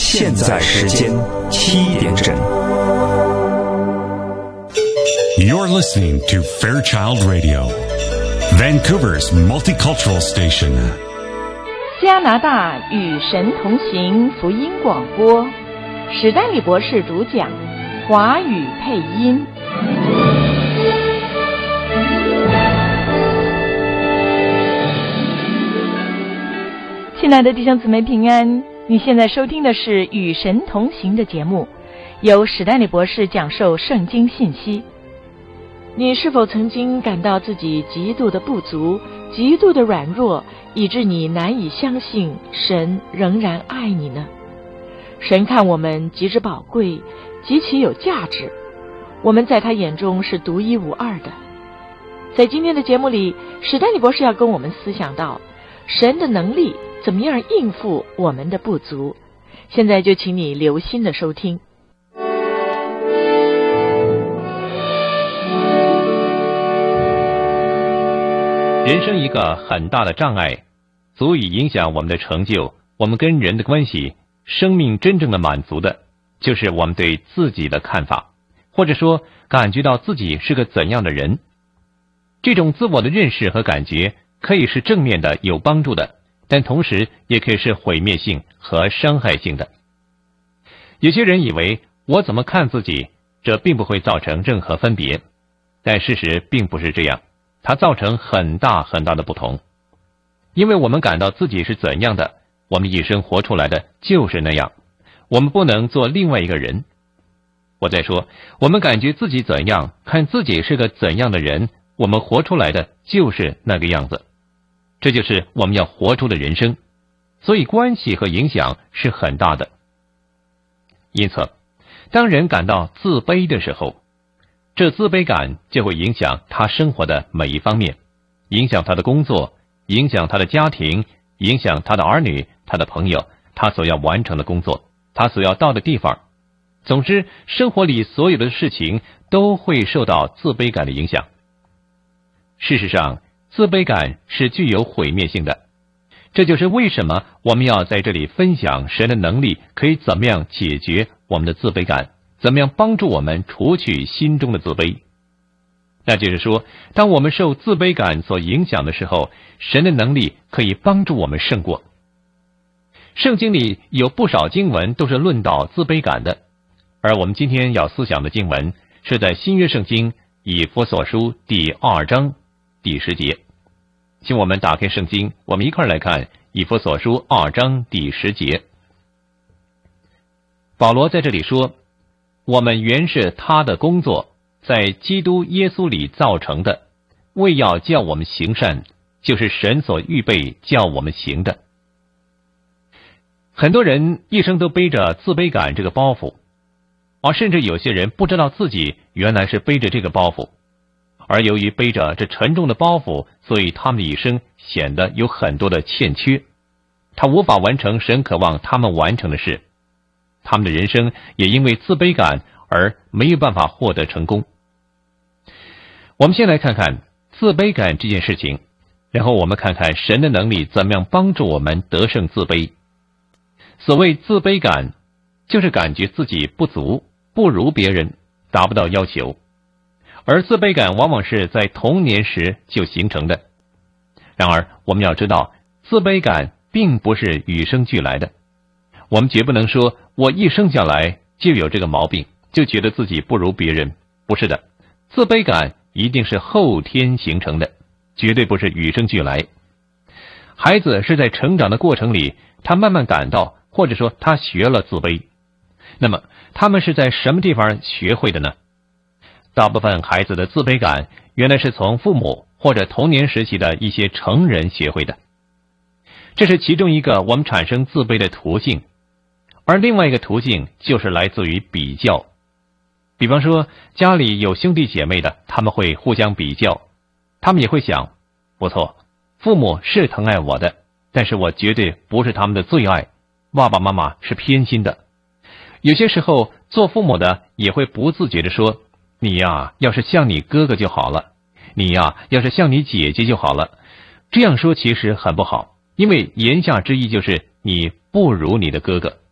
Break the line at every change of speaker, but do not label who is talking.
现在时间7点整。
You're listening to Fairchild Radio, Vancouver's multicultural station.
加拿大与神同行福音广播，史丹利博士主讲，华语配音。亲爱的弟兄姊妹平安，你现在收听的是与神同行的节目，由史丹利博士讲授圣经信息。你是否曾经感到自己极度的不足，极度的软弱，以致你难以相信神仍然爱你呢？神看我们极之宝贵，极其有价值，我们在他眼中是独一无二的。在今天的节目里，史丹利博士要跟我们思想到神的能力怎么样应付我们的不足。现在就请你留心的收听。
人生一个很大的障碍，足以影响我们的成就，我们跟人的关系，生命真正的满足的，就是我们对自己的看法，或者说感觉到自己是个怎样的人。这种自我的认识和感觉可以是正面的，有帮助的，但同时也可以是毁灭性和伤害性的。有些人以为我怎么看自己，这并不会造成任何分别，但事实并不是这样，它造成很大很大的不同。因为我们感到自己是怎样的，我们一生活出来的就是那样，我们不能做另外一个人。我再说，我们感觉自己怎样，看自己是个怎样的人，我们活出来的就是那个样子。这就是我们要活出的人生，所以关系和影响是很大的。因此，当人感到自卑的时候，这自卑感就会影响他生活的每一方面，影响他的工作，影响他的家庭，影响他的儿女，他的朋友，他所要完成的工作，他所要到的地方。总之，生活里所有的事情都会受到自卑感的影响。事实上，自卑感是具有毁灭性的。这就是为什么我们要在这里分享神的能力可以怎么样解决我们的自卑感，怎么样帮助我们除去心中的自卑。那就是说，当我们受自卑感所影响的时候，神的能力可以帮助我们胜过。圣经里有不少经文都是论到自卑感的，而我们今天要思想的经文是在新约圣经以弗所书第2章第10节。请我们打开圣经，我们一块来看以弗所书2章第10节。保罗在这里说，我们原是他的工作，在基督耶稣里造成的，为要叫我们行善，就是神所预备叫我们行的。很多人一生都背着自卑感这个包袱，而甚至有些人不知道自己原来是背着这个包袱，而由于背着这沉重的包袱，所以他们的一生显得有很多的欠缺，他无法完成神渴望他们完成的事，他们的人生也因为自卑感而没有办法获得成功。我们先来看看自卑感这件事情，然后我们看看神的能力怎么样帮助我们得胜自卑。所谓自卑感，就是感觉自己不足，不如别人，达不到要求。而自卑感往往是在童年时就形成的。然而，我们要知道，自卑感并不是与生俱来的。我们绝不能说，我一生下来就有这个毛病，就觉得自己不如别人。不是的，自卑感一定是后天形成的，绝对不是与生俱来。孩子是在成长的过程里，他慢慢感到，或者说他学了自卑。那么，他们是在什么地方学会的呢？大部分孩子的自卑感原来是从父母或者童年时期的一些成人学会的，这是其中一个我们产生自卑的途径。而另外一个途径就是来自于比较。比方说，家里有兄弟姐妹的，他们会互相比较，他们也会想，不错，父母是疼爱我的，但是我绝对不是他们的最爱，爸爸妈妈是偏心的。有些时候，做父母的也会不自觉地说，你呀，要是像你哥哥就好了，你呀，要是像你姐姐就好了。这样说其实很不好，因为言下之意就是你不如你的哥哥。